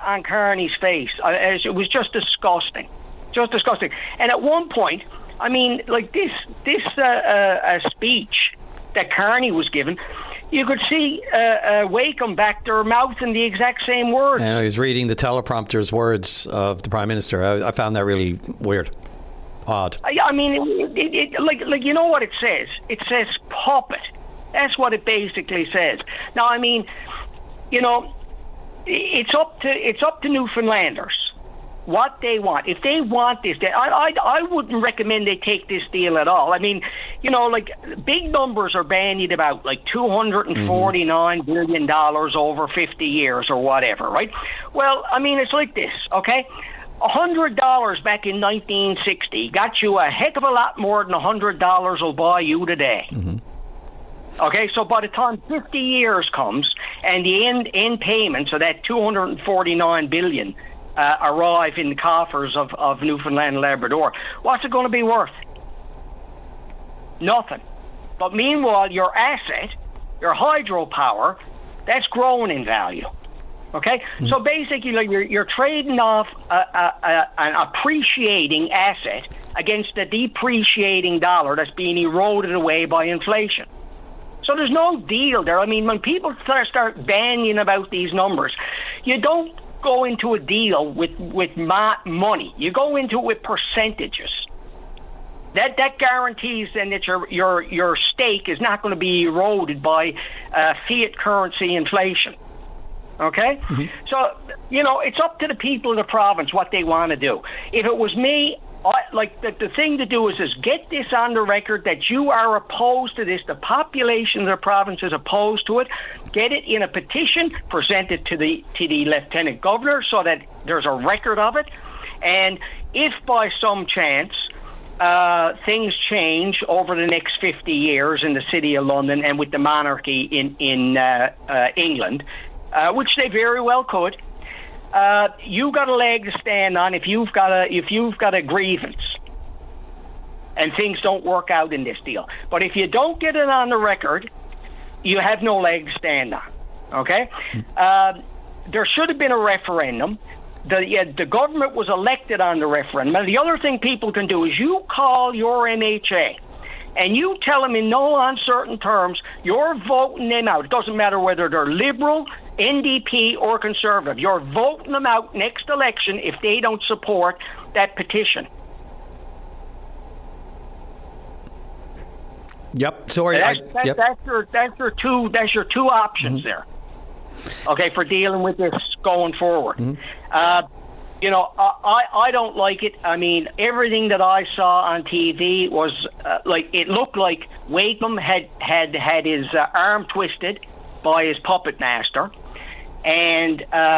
on Carney's face. It was just disgusting. Just disgusting. And at one point, I mean, like this speech that Carney was given, you could see Wakeham back there mouthing the exact same words. And he was reading the teleprompter's words of the Prime Minister. I found that really weird, odd. I mean, like you know what it says? It says puppet. That's what it basically says. Now, I mean, you know, it's up to Newfoundlanders what they want. If they want this, I wouldn't recommend they take this deal at all. I mean, you know, like big numbers are bandied about, like $249 billion over 50 years or whatever, right? Well, I mean, it's like this, okay? $100 back in 1960 got you a heck of a lot more than $100 will buy you today. Okay, so by the time 50 years comes and the end payments of that $249 billion arrive in the coffers of Newfoundland and Labrador, what's it going to be worth? Nothing. But meanwhile, your asset, your hydropower, that's growing in value. Okay? So basically, like, you're trading off an appreciating asset against a depreciating dollar that's being eroded away by inflation. So there's no deal there. I mean, when people start bandying about these numbers, you don't go into a deal with money. You go into it with percentages. That guarantees then that your stake is not going to be eroded by fiat currency inflation. Okay? So, you know, it's up to the people of the province what they want to do. If it was me, the thing to do is get this on the record that you are opposed to this. The population of the province is opposed to it. Get it in a petition, present it to the Lieutenant Governor so that there's a record of it. And if by some chance things change over the next 50 years in the City of London and with the monarchy in England, which they very well could, you got a leg to stand on if you've got a grievance and things don't work out in this deal. But if you don't get it on the record, you have no leg to stand on. Okay? There should have been a referendum. The government was elected on the referendum. And the other thing people can do is you call your MHA and you tell them in no uncertain terms you're voting them out. It doesn't matter whether they're Liberal, NDP or Conservative. You're voting them out next election if they don't support that petition. Yep. Sorry. That's your two options there. Okay, for dealing with this going forward. You know, I don't like it. I mean, everything that I saw on TV was it looked like Wakeham had his arm twisted by his puppet master. And,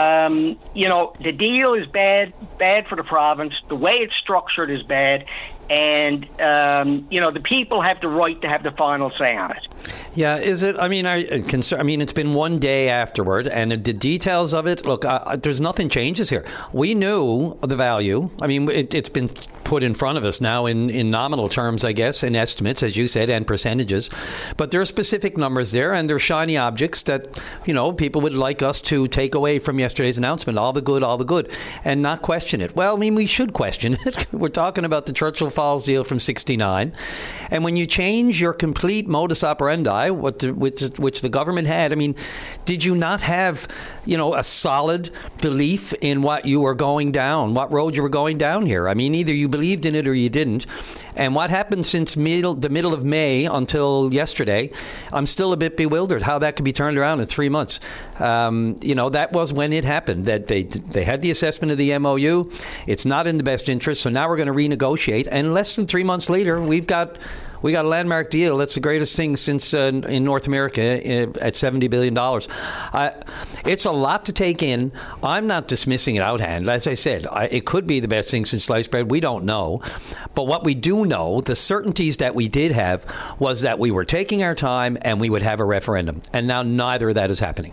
you know, the deal is bad for the province. The way it's structured is bad. And, you know, the people have the right to have the final say on it. Yeah, is it? I mean, it's been one day afterward, and the details of it, look, there's nothing changes here. We knew the value. I mean, it's been put in front of us now in nominal terms, I guess, in estimates, as you said, and percentages. But there are specific numbers there, and there are shiny objects that, you know, people would like us to take away from yesterday's announcement. All the good, and not question it. Well, I mean, we should question it. We're talking about the Churchill Falls deal from '69. And when you change your complete modus operandi, which the government had, I mean, did you not have, you know, a solid belief in what you were going down, what road you were going down here? I mean, either you believed in it or you didn't. And what happened since the middle of May until yesterday, I'm still a bit bewildered how that could be turned around in 3 months. You know, that was when it happened, that they had the assessment of the MOU. It's not in the best interest, so now we're going to renegotiate. And less than 3 months later, we got a landmark deal. That's the greatest thing since in North America at $70 billion. It's a lot to take in. I'm not dismissing it outhand. As I said, it could be the best thing since sliced bread. We don't know. But what we do know, the certainties that we did have, was that we were taking our time and we would have a referendum. And now neither of that is happening.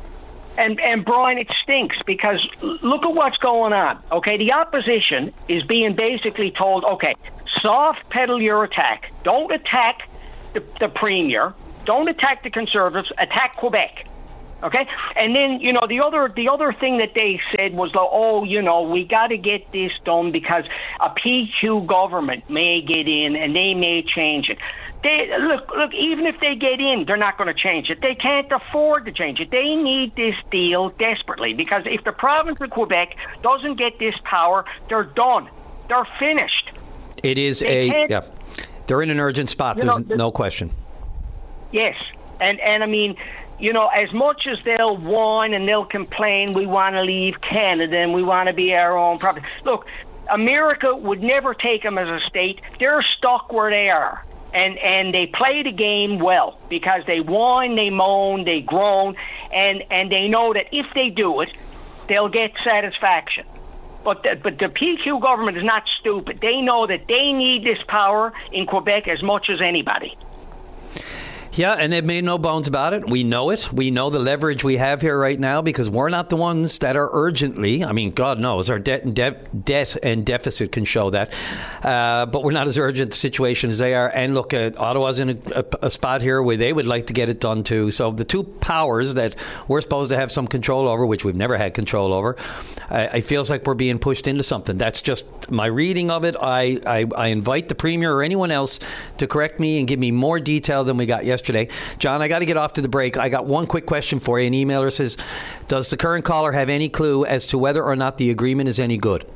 And Brian, it stinks because look at what's going on. Okay, the opposition is being basically told, okay, soft pedal your attack. Don't attack the Premier. Don't attack the Conservatives. Attack Quebec. Okay, and then the other thing that they said was, we got to get this done because a PQ government may get in and they may change it. Look, even if they get in, they're not going to change it. They can't afford to change it. They need this deal desperately because if the province of Quebec doesn't get this power, they're done. They're finished. It is they're in an urgent spot. There's no question. Yes, and I mean, as much as they'll whine and they'll complain, we want to leave Canada and we want to be our own property. Look, America would never take them as a state. They're stuck where they are. And they play the game well because they whine, they moan, they groan, and they know that if they do it, they'll get satisfaction. But the PQ government is not stupid. They know that they need this power in Quebec as much as anybody. Yeah, and they've made no bones about it. We know it. We know the leverage we have here right now because we're not the ones that are urgently. I mean, God knows our debt and deficit can show that. But we're not as urgent a situation as they are. And look, Ottawa's in a spot here where they would like to get it done too. So the two powers that we're supposed to have some control over, which we've never had control over, it feels like we're being pushed into something. That's just my reading of it. I invite the Premier or anyone else to correct me and give me more detail than we got yesterday. John, I got to get off to the break. I got one quick question for you. An emailer says, does the current caller have any clue as to whether or not the agreement is any good?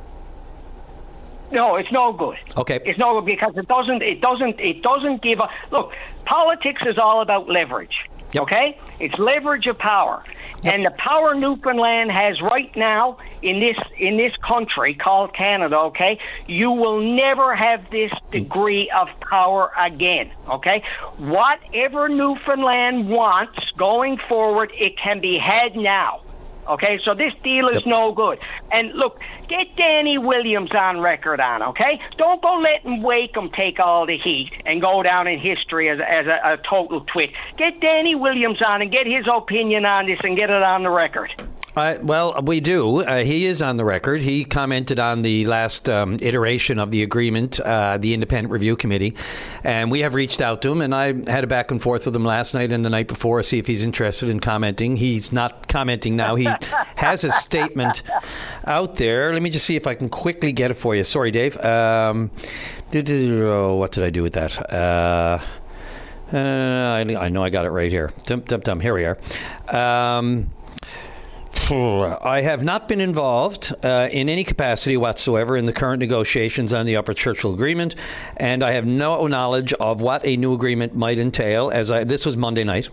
No, it's no good. Okay. It's no good because it doesn't give a look. Politics is all about leverage. Yep. Okay? It's leverage of power. Yep. And the power Newfoundland has right now in this country called Canada, okay, you will never have this degree of power again, okay? Whatever Newfoundland wants going forward, it can be had now. Okay, so this deal is no good. And look, get Danny Williams on record on, okay? Don't go letting Wakeham take all the heat and go down in history as a total twit. Get Danny Williams on and get his opinion on this and get it on the record. Well, we do. He is on the record. He commented on the last iteration of the agreement, the Independent Review Committee, and we have reached out to him, and I had a back and forth with him last night and the night before, see if he's interested in commenting. He's not commenting now. He has a statement out there. Let me just see if I can quickly get it for you. Sorry, Dave. What did I do with that? I know I got it right here. Here we are. I have not been involved in any capacity whatsoever in the current negotiations on the Upper Churchill Agreement, and I have no knowledge of what a new agreement might entail. This was Sunday night.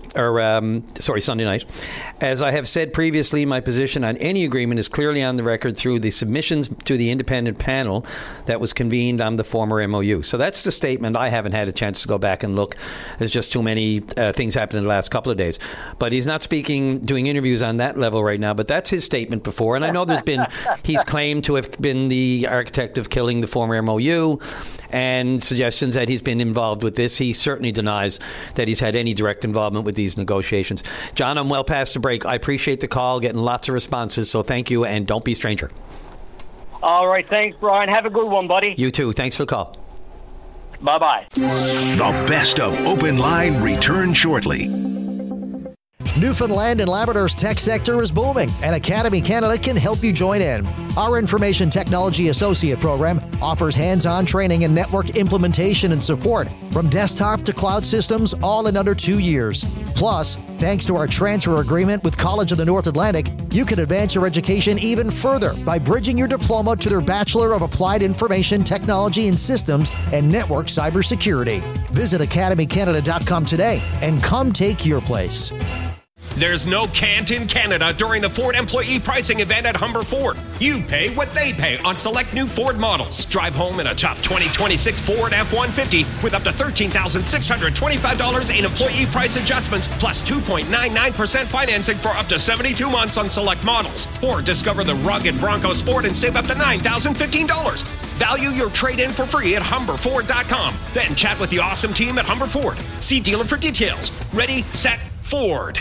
As I have said previously, my position on any agreement is clearly on the record through the submissions to the independent panel that was convened on the former MOU. So that's the statement. I haven't had a chance to go back and look. There's just too many things happened in the last couple of days. But he's not doing interviews on that level right now. But that's his statement before. And I know he's claimed to have been the architect of killing the former MOU and suggestions that he's been involved with this. He certainly denies that he's had any direct involvement with these negotiations. John, I'm well past the break. I appreciate the call, getting lots of responses. So thank you, and don't be a stranger. All right. Thanks, Brian. Have a good one, buddy. You too. Thanks for the call. Bye-bye. The best of Open Line returns shortly. Newfoundland and Labrador's tech sector is booming, and Academy Canada can help you join in. Our Information Technology Associate program offers hands-on training in network implementation and support from desktop to cloud systems, all in under 2 years. Plus, thanks to our transfer agreement with College of the North Atlantic, you can advance your education even further by bridging your diploma to their Bachelor of Applied Information Technology and Systems and Network Cybersecurity. Visit academycanada.com today and come take your place. There's no can't in Canada during the Ford Employee Pricing Event at Humber Ford. You pay what they pay on select new Ford models. Drive home in a tough 2026 Ford F-150 with up to $13,625 in employee price adjustments plus 2.99% financing for up to 72 months on select models. Or discover the rugged Bronco Sport and save up to $9,015. Value your trade-in for free at HumberFord.com. Then chat with the awesome team at Humber Ford. See dealer for details. Ready, set, Ford.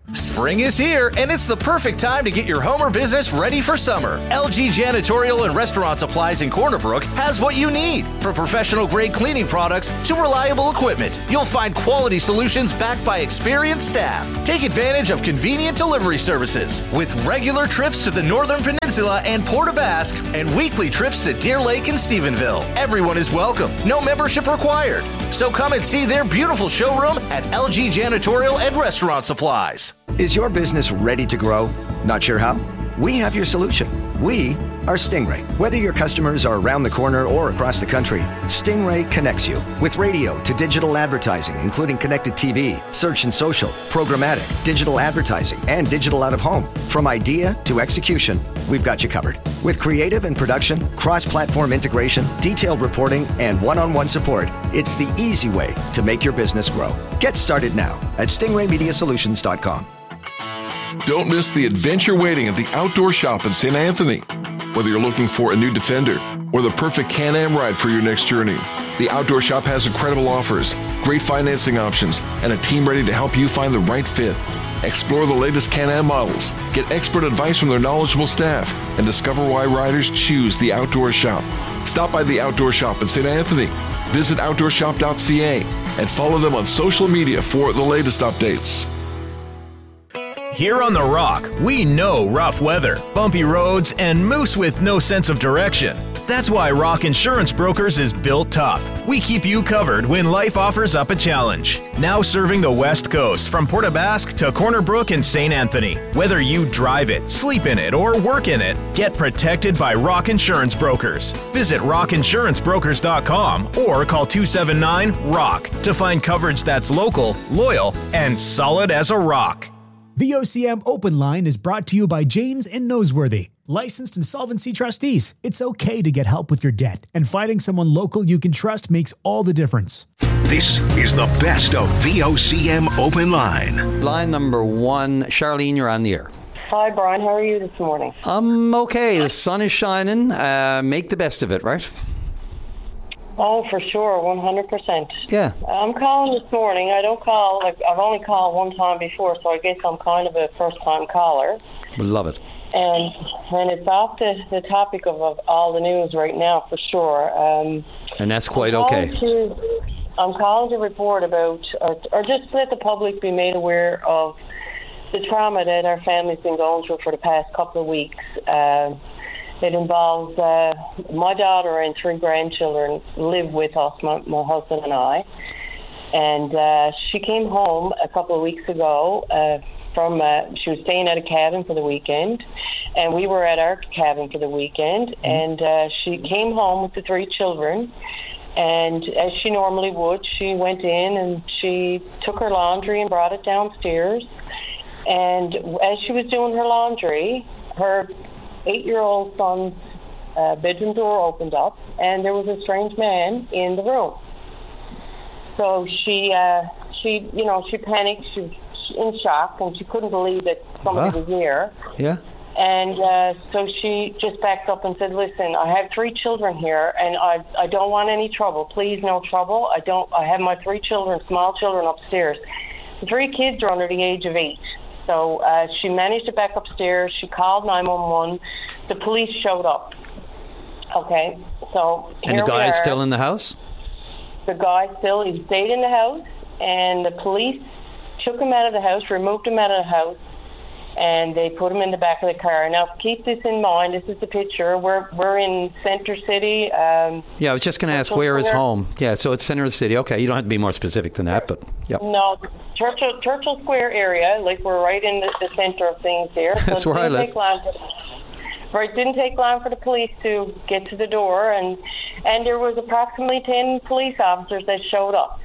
Spring is here, and it's the perfect time to get your home or business ready for summer. LG Janitorial and Restaurant Supplies in Corner Brook has what you need. From professional-grade cleaning products to reliable equipment, you'll find quality solutions backed by experienced staff. Take advantage of convenient delivery services with regular trips to the Northern Peninsula and Port aux Basques and weekly trips to Deer Lake and Stephenville. Everyone is welcome. No membership required. So come and see their beautiful showroom at LG Janitorial and Restaurant Supplies. Is your business ready to grow? Not sure how? We have your solution. We are Stingray. Whether your customers are around the corner or across the country, Stingray connects you with radio to digital advertising, including connected TV, search and social, programmatic, digital advertising, and digital out of home. From idea to execution, we've got you covered. With creative and production, cross-platform integration, detailed reporting, and one-on-one support, it's the easy way to make your business grow. Get started now at stingraymediasolutions.com. Don't miss the adventure waiting at the Outdoor Shop in St. Anthony. Whether you're looking for a new Defender or the perfect Can-Am ride for your next journey, the Outdoor Shop has incredible offers, great financing options, and a team ready to help you find the right fit. Explore the latest Can-Am models, get expert advice from their knowledgeable staff, and discover why riders choose the Outdoor Shop. Stop by the Outdoor Shop in St. Anthony. Visit outdoorshop.ca and follow them on social media for the latest updates. Here on The Rock, we know rough weather, bumpy roads, and moose with no sense of direction. That's why Rock Insurance Brokers is built tough. We keep you covered when life offers up a challenge. Now serving the West Coast from Port aux Basques to Corner Brook and St. Anthony. Whether you drive it, sleep in it, or work in it, get protected by Rock Insurance Brokers. Visit rockInsuranceBrokers.com or call 279-ROCK to find coverage that's local, loyal, and solid as a rock. VOCM Open Line is brought to you by Janes and Noseworthy, licensed insolvency trustees. It's okay to get help with your debt, and finding someone local you can trust makes all the difference. This is the best of VOCM Open Line. Line number one. Charlene, you're on the air. Hi, Brian. How are you this morning? I'm okay. The sun is shining. Make the best of it, right? Oh, for sure, 100%. Yeah. I'm calling this morning. I don't call, I've only called one time before, so I guess I'm kind of a first-time caller. Love it. And it's off the topic of all the news right now, for sure. And that's quite okay. I'm calling to report about, or just let the public be made aware of the trauma that our family's been going through for the past couple of weeks. It involves my daughter and 3 grandchildren live with us, my husband and I. And she came home a couple of weeks ago she was staying at a cabin for the weekend, and we were at our cabin for the weekend. And she came home with the 3 children, and as she normally would, she went in and she took her laundry and brought it downstairs. And as she was doing her laundry, her 8-year-old son's bedroom door opened up, and there was a strange man in the room. So she panicked. She was in shock, and she couldn't believe that somebody was near. Yeah. And so she just backed up and said, "Listen, I have 3 children here, and I don't want any trouble. Please, no trouble. I have my 3 children, small children, upstairs. The 3 kids are under the age of 8." So she managed to back upstairs. She called 911. The police showed up. Okay, so and the guy is still in the house? The guy he stayed in the house, and the police took him out of the house, removed him out of the house, and they put him in the back of the car. Now, keep this in mind. This is the picture. We're in Center City. Yeah, I was just going to ask, where is home? Yeah, so it's center of the city. Okay, you don't have to be more specific than that, but yeah. No, Churchill Square area, like we're right in the center of things here. So that's where I live. It didn't take long for the police to get to the door, and there was approximately 10 police officers that showed up.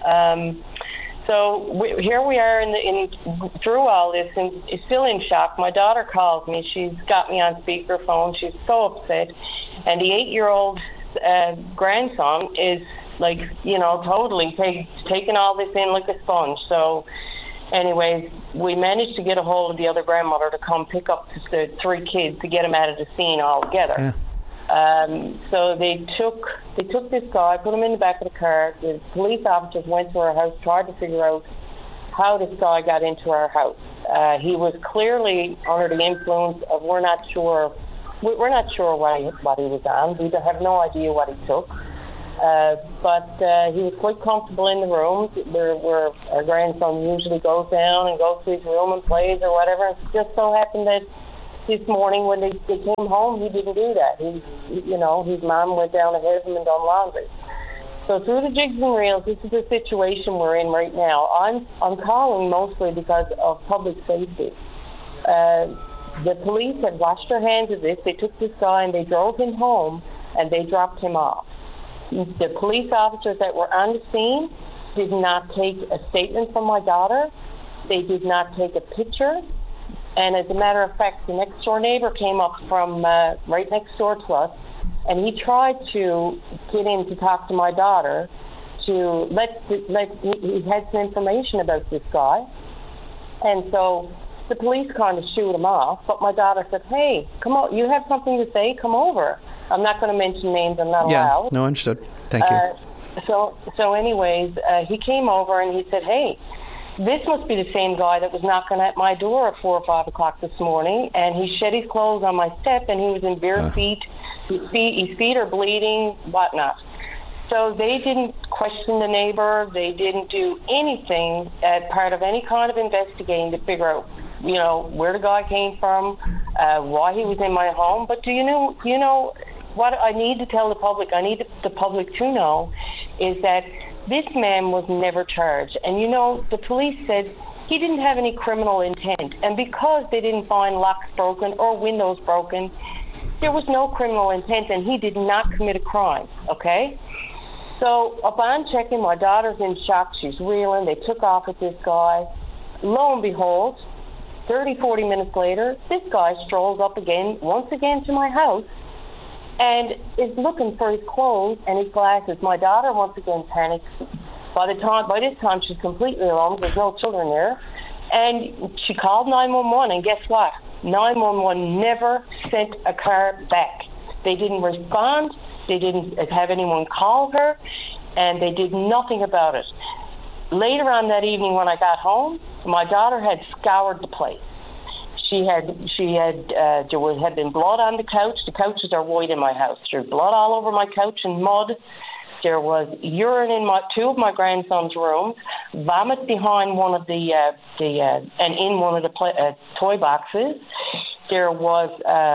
So here we are through all this, and still in shock. My daughter calls me. She's got me on speakerphone. She's so upset. And the 8-year-old grandson is totally taking all this in like a sponge. So anyways, we managed to get a hold of the other grandmother to come pick up the 3 kids to get them out of the scene altogether. Yeah. So they took this guy, put him in the back of the car. The police officers went to our house, tried to figure out how this guy got into our house. He was clearly under the influence of, we're not sure what he was on. We have no idea what he took. But he was quite comfortable in the rooms where our grandson usually goes down and goes to his room and plays or whatever. It just so happened that this morning when they came home, he didn't do that. His mom went down ahead of him and done laundry. So through the jigs and reels, this is the situation we're in right now. I'm calling mostly because of public safety. The police had washed their hands of this. They took this guy and they drove him home and they dropped him off. The police officers that were on the scene did not take a statement from my daughter. They did not take a picture. And as a matter of fact, the next door neighbor came up from right next door to us, and he tried to get in to talk to my daughter to he had some information about this guy. And so the police kind of shooed him off, but my daughter said, hey, come on, you have something to say? Come over. I'm not going to mention names, I'm not allowed. No, understood. Thank you. So anyways, he came over and he said, hey, this must be the same guy that was knocking at my door at 4 or 5 o'clock this morning, and he shed his clothes on my step, and he was in bare feet. His feet are bleeding, whatnot. So they didn't question the neighbor. They didn't do anything as part of any kind of investigating to figure out, where the guy came from, why he was in my home. But do you know what I need to tell the public? I need the public to know is that this man was never charged. And, the police said he didn't have any criminal intent. And because they didn't find locks broken or windows broken, there was no criminal intent, and he did not commit a crime, okay? So upon checking, my daughter's in shock. She's reeling. They took off with this guy. Lo and behold, 30, 40 minutes later, this guy strolls up once again to my house and is looking for his clothes and his glasses. My daughter once again panics. By this time, she's completely alone. There's no children there. And she called 911, and guess what? 911 never sent a car back. They didn't respond. They didn't have anyone call her, and they did nothing about it. Later on that evening when I got home, my daughter had scoured the place. There had been blood on the couch. The couches are white in my house. There's blood all over my couch and mud. There was urine in two of my grandson's rooms, vomit behind one of and in one of the toy boxes. There was,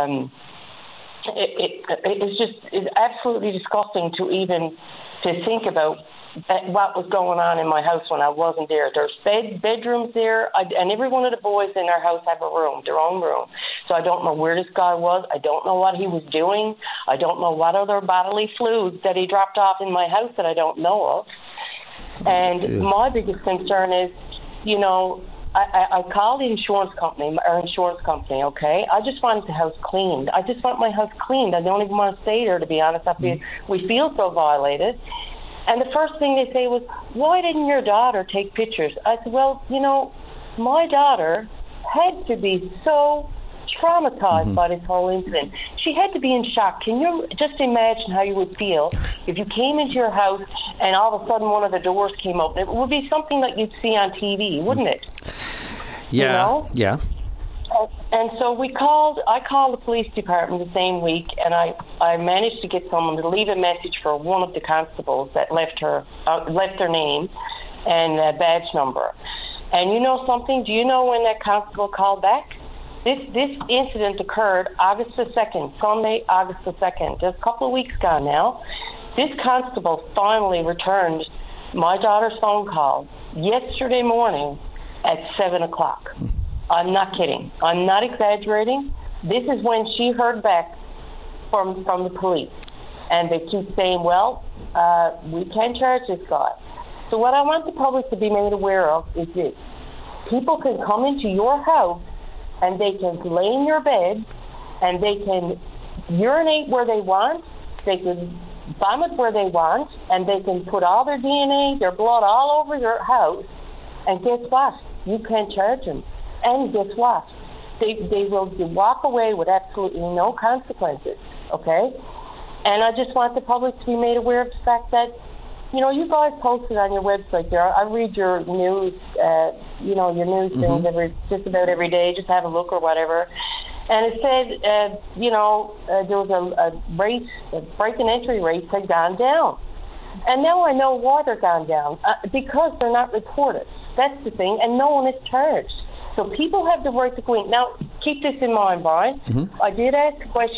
it's absolutely disgusting to think about what was going on in my house when I wasn't there. There's bedrooms there, and every one of the boys in our house have their own room. So I don't know where this guy was. I don't know what he was doing. I don't know what other bodily fluids that he dropped off in my house that I don't know of. And my biggest concern is, I called the insurance company, okay? I just wanted the house cleaned. I just want my house cleaned. I don't even want to stay there, to be honest. We feel so violated. And the first thing they say was, why didn't your daughter take pictures? I said, well, my daughter had to be so traumatized by this whole incident. She had to be in shock. Can you just imagine how you would feel if you came into your house and all of a sudden one of the doors came open? It would be something that you'd see on TV, wouldn't it? Yeah, yeah. And so I called the police department the same week, and I managed to get someone to leave a message for one of the constables that left their name and badge number. And you know something? Do you know when that constable called back? This incident occurred August the 2nd, Sunday, August the 2nd. Just a couple of weeks ago now. This constable finally returned my daughter's phone call yesterday morning at 7 o'clock. I'm not kidding. I'm not exaggerating. This is when she heard back from the police. And they keep saying, well, we can't charge this guy. So what I want the public to be made aware of is this. People can come into your house and they can lay in your bed and they can urinate where they want, they can vomit where they want, and they can put all their DNA, their blood all over your house. And guess what? You can't charge them. And guess what? They will walk away with absolutely no consequences, okay? And I just want the public to be made aware of the fact that you guys posted on your website there. I read your news, your news things just about every day. Just have a look or whatever. And it said, there was a rate, the break and entry rates had gone down. And now I know why they're gone down, because they're not reported. That's the thing, and no one is charged. So people have the right to go in. Now, keep this in mind, Brian. I did ask a question